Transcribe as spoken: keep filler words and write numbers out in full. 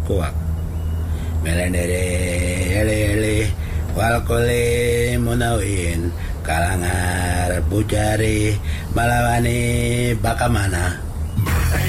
kuak melendere ele ele walkole munawin kalangar bujari malawani bakamana